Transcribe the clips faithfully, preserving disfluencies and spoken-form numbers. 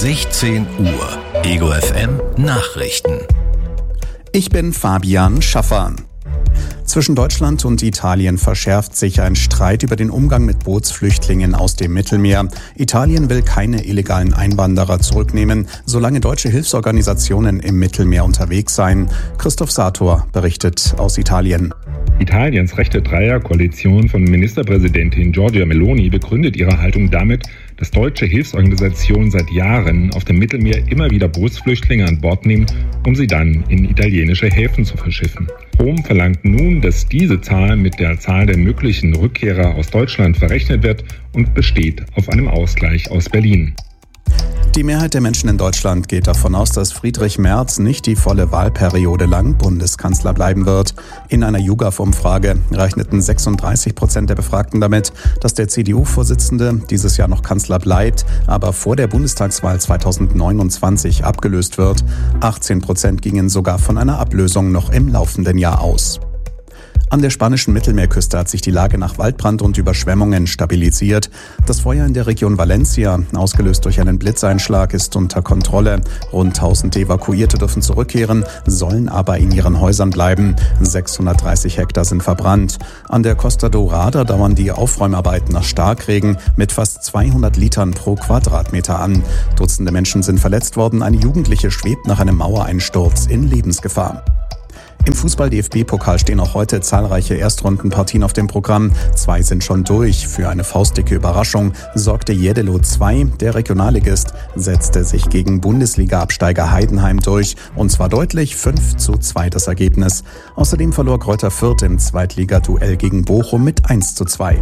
sechzehn Uhr. Ego F M Nachrichten. Ich bin Fabian Schaffer. Zwischen Deutschland und Italien verschärft sich ein Streit über den Umgang mit Bootsflüchtlingen aus dem Mittelmeer. Italien will keine illegalen Einwanderer zurücknehmen, solange deutsche Hilfsorganisationen im Mittelmeer unterwegs seien. Christoph Sator berichtet aus Italien. Italiens rechte Dreierkoalition von Ministerpräsidentin Giorgia Meloni begründet ihre Haltung damit, dass deutsche Hilfsorganisationen seit Jahren auf dem Mittelmeer immer wieder Bootsflüchtlinge an Bord nehmen, um sie dann in italienische Häfen zu verschiffen. Rom verlangt nun, dass diese Zahl mit der Zahl der möglichen Rückkehrer aus Deutschland verrechnet wird und besteht auf einem Ausgleich aus Berlin. Die Mehrheit der Menschen in Deutschland geht davon aus, dass Friedrich Merz nicht die volle Wahlperiode lang Bundeskanzler bleiben wird. In einer YouGov-Umfrage rechneten sechsunddreißig Prozent der Befragten damit, dass der C D U-Vorsitzende dieses Jahr noch Kanzler bleibt, aber vor der Bundestagswahl zweitausendneunundzwanzig abgelöst wird. achtzehn Prozent gingen sogar von einer Ablösung noch im laufenden Jahr aus. An der spanischen Mittelmeerküste hat sich die Lage nach Waldbrand und Überschwemmungen stabilisiert. Das Feuer in der Region Valencia, ausgelöst durch einen Blitzeinschlag, ist unter Kontrolle. Rund tausend Evakuierte dürfen zurückkehren, sollen aber in ihren Häusern bleiben. sechshundertdreißig Hektar sind verbrannt. An der Costa Dorada dauern die Aufräumarbeiten nach Starkregen mit fast zweihundert Litern pro Quadratmeter an. Dutzende Menschen sind verletzt worden. Eine Jugendliche schwebt nach einem Mauereinsturz in Lebensgefahr. Im Fußball-D F B-Pokal stehen auch heute zahlreiche Erstrundenpartien auf dem Programm. Zwei sind schon durch. Für eine faustdicke Überraschung sorgte Jedelo zwei. Der Regionalligist setzte sich gegen Bundesliga-Absteiger Heidenheim durch. Und zwar deutlich, fünf zu zwei das Ergebnis. Außerdem verlor Greuther Fürth im Zweitligaduell gegen Bochum mit eins zu zwei.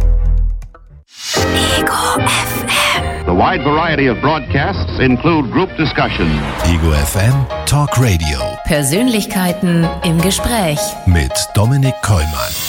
Ego F M. The wide variety of broadcasts include group discussion. Ego F M Talk Radio. Persönlichkeiten im Gespräch. Mit Dominik Kollmann.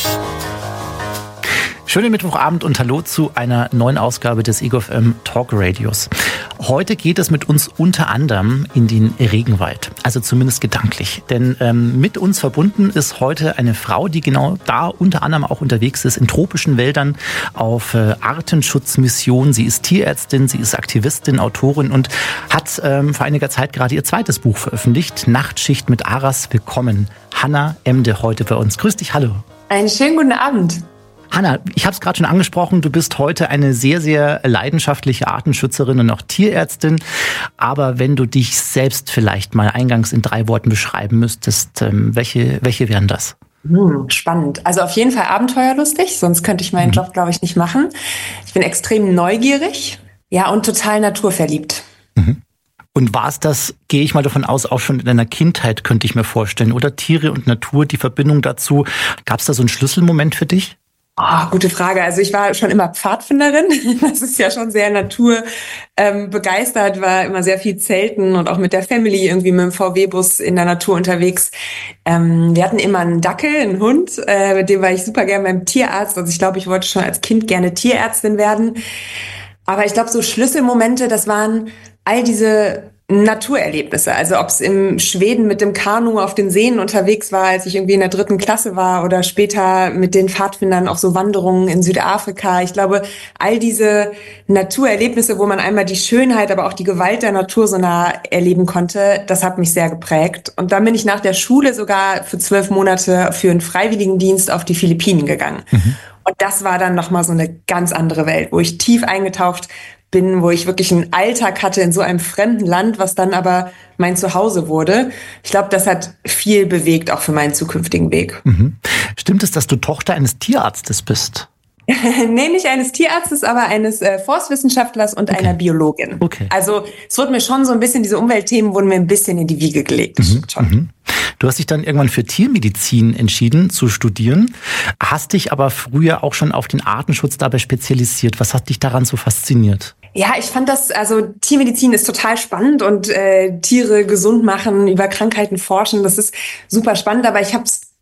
Schönen Mittwochabend und hallo zu einer neuen Ausgabe des Ego F M Talk Radios. Heute geht es mit uns unter anderem in den Regenwald, also zumindest gedanklich. Denn ähm, mit uns verbunden ist heute eine Frau, die genau da unter anderem auch unterwegs ist, in tropischen Wäldern auf äh, Artenschutzmission. Sie ist Tierärztin, sie ist Aktivistin, Autorin und hat ähm, vor einiger Zeit gerade ihr zweites Buch veröffentlicht, Nachtschicht mit Aras. Willkommen, Hanna Emde, heute bei uns. Grüß dich, hallo. Einen schönen guten Abend. Hanna, ich habe es gerade schon angesprochen, du bist heute eine sehr, sehr leidenschaftliche Artenschützerin und auch Tierärztin. Aber wenn du dich selbst vielleicht mal eingangs in drei Worten beschreiben müsstest, ähm, welche, welche wären das? Hm, spannend. Also auf jeden Fall abenteuerlustig, sonst könnte ich meinen mhm. Job, glaube ich, nicht machen. Ich bin extrem neugierig, ja, und total naturverliebt. Mhm. Und war es das, gehe ich mal davon aus, auch schon in deiner Kindheit, könnte ich mir vorstellen, oder? Tiere und Natur, die Verbindung dazu. Gab es da so einen Schlüsselmoment für dich? Oh, gute Frage. Also ich war schon immer Pfadfinderin. Das ist ja schon sehr naturbegeistert, ähm, war immer sehr viel Zelten und auch mit der Family irgendwie mit dem V W-Bus in der Natur unterwegs. Ähm, wir hatten immer einen Dackel, einen Hund, äh, mit dem war ich super gern beim Tierarzt. Also ich glaube, ich wollte schon als Kind gerne Tierärztin werden. Aber ich glaube, so Schlüsselmomente, das waren all diese Naturerlebnisse, also ob es in Schweden mit dem Kanu auf den Seen unterwegs war, als ich irgendwie in der dritten Klasse war, oder später mit den Pfadfindern auf so Wanderungen in Südafrika. Ich glaube, all diese Naturerlebnisse, wo man einmal die Schönheit, aber auch die Gewalt der Natur so nah erleben konnte, das hat mich sehr geprägt. Und dann bin ich nach der Schule sogar für zwölf Monate für einen Freiwilligendienst auf die Philippinen gegangen. Mhm. Und das war dann nochmal so eine ganz andere Welt, wo ich tief eingetaucht bin, wo ich wirklich einen Alltag hatte in so einem fremden Land, was dann aber mein Zuhause wurde. Ich glaube, das hat viel bewegt, auch für meinen zukünftigen Weg. Mhm. Stimmt es, dass du Tochter eines Tierarztes bist? Nee, nicht eines Tierarztes, aber eines äh, Forstwissenschaftlers und okay. einer Biologin. Okay. Also es wurde mir schon so ein bisschen, diese Umweltthemen wurden mir ein bisschen in die Wiege gelegt. Das mhm. stimmt schon. Mhm. Du hast dich dann irgendwann für Tiermedizin entschieden zu studieren, hast dich aber früher auch schon auf den Artenschutz dabei spezialisiert. Was hat dich daran so fasziniert? Ja, ich fand das, also Tiermedizin ist total spannend und äh, Tiere gesund machen, über Krankheiten forschen, das ist super spannend, aber ich habe es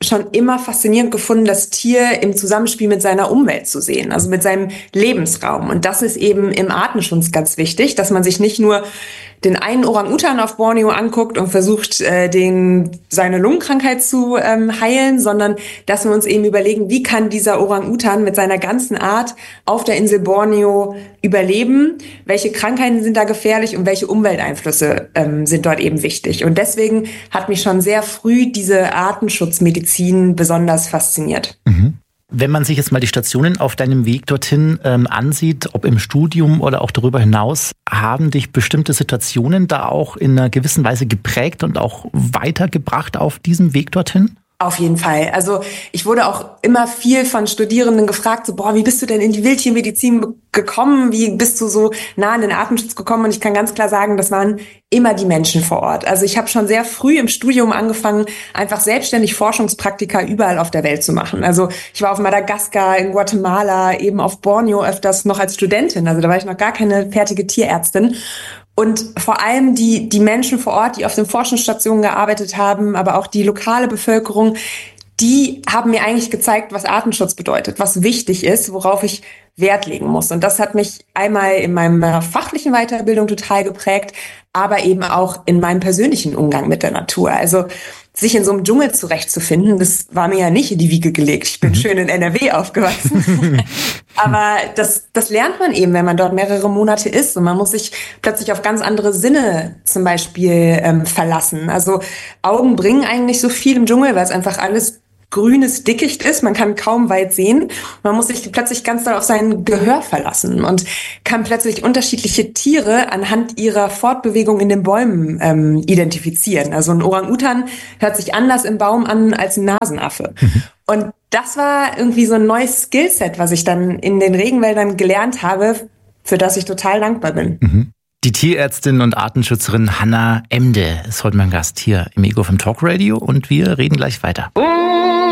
schon immer faszinierend gefunden, das Tier im Zusammenspiel mit seiner Umwelt zu sehen, also mit seinem Lebensraum. Und das ist eben im Artenschutz ganz wichtig, dass man sich nicht nur den einen Orang-Utan auf Borneo anguckt und versucht, äh, den, seine Lungenkrankheit zu ähm, heilen, sondern dass wir uns eben überlegen, wie kann dieser Orang-Utan mit seiner ganzen Art auf der Insel Borneo überleben, welche Krankheiten sind da gefährlich und welche Umwelteinflüsse ähm, sind dort eben wichtig. Und deswegen hat mich schon sehr früh diese Artenschutzmedizin besonders fasziniert. Mhm. Wenn man sich jetzt mal die Stationen auf deinem Weg dorthin ähm, ansieht, ob im Studium oder auch darüber hinaus, haben dich bestimmte Situationen da auch in einer gewissen Weise geprägt und auch weitergebracht auf diesem Weg dorthin? Auf jeden Fall. Also ich wurde auch immer viel von Studierenden gefragt, so, boah, wie bist du denn in die Wildtiermedizin gekommen? Wie bist du so nah an den Artenschutz gekommen? Und ich kann ganz klar sagen, das waren immer die Menschen vor Ort. Also ich habe schon sehr früh im Studium angefangen, einfach selbstständig Forschungspraktika überall auf der Welt zu machen. Also ich war auf Madagaskar, in Guatemala, eben auf Borneo öfters noch als Studentin. Also da war ich noch gar keine fertige Tierärztin. Und vor allem die, die Menschen vor Ort, die auf den Forschungsstationen gearbeitet haben, aber auch die lokale Bevölkerung, die haben mir eigentlich gezeigt, was Artenschutz bedeutet, was wichtig ist, worauf ich Wert legen muss. Und das hat mich einmal in meiner fachlichen Weiterbildung total geprägt, aber eben auch in meinem persönlichen Umgang mit der Natur. Also sich in so einem Dschungel zurechtzufinden, das war mir ja nicht in die Wiege gelegt. Ich bin mhm. schön in N R W aufgewachsen. Aber das, das lernt man eben, wenn man dort mehrere Monate ist. Und man muss sich plötzlich auf ganz andere Sinne zum Beispiel ähm, verlassen. Also Augen bringen eigentlich so viel im Dschungel, weil es einfach alles grünes Dickicht ist, man kann kaum weit sehen. Man muss sich plötzlich ganz doll auf sein Gehör verlassen und kann plötzlich unterschiedliche Tiere anhand ihrer Fortbewegung in den Bäumen ähm, identifizieren. Also ein Orang-Utan hört sich anders im Baum an als ein Nasenaffe. Mhm. Und das war irgendwie so ein neues Skillset, was ich dann in den Regenwäldern gelernt habe, für das ich total dankbar bin. Mhm. Die Tierärztin und Artenschützerin Hanna Emde ist heute mein Gast hier im Ego vom Talk Radio und wir reden gleich weiter.